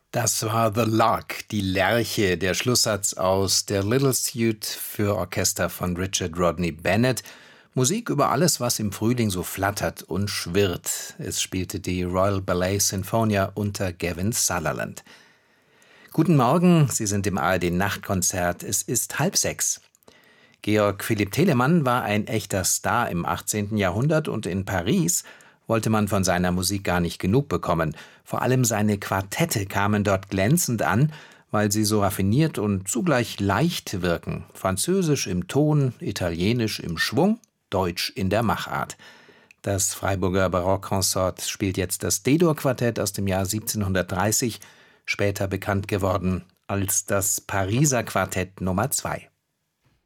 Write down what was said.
Das war The Lark, die Lerche, der Schlusssatz aus der Little Suite für Orchester von Richard Rodney Bennett. Musik über alles, was im Frühling so flattert und schwirrt. Es spielte die Royal Ballet Sinfonia unter Gavin Sutherland. Guten Morgen, Sie sind im ARD-Nachtkonzert. Es ist 5:30. Georg Philipp Telemann war ein echter Star im 18. Jahrhundert und in Paris wollte man von seiner Musik gar nicht genug bekommen. Vor allem seine Quartette kamen dort glänzend an, weil sie so raffiniert und zugleich leicht wirken. Französisch im Ton, italienisch im Schwung, deutsch in der Machart. Das Freiburger Barockkonsort spielt jetzt das D-Dur-Quartett aus dem Jahr 1730, später bekannt geworden als das Pariser Quartett Nummer 2.